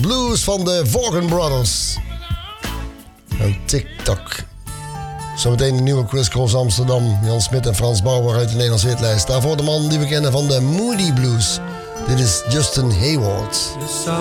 Blues van de Vaughan Brothers. En TikTok. Zometeen de nieuwe Chris Cross Amsterdam. Jan Smit en Frans Bauer uit de Nederlandse hitlijst. Daarvoor de man die we kennen van de Moody Blues. Dit is Justin Hayward.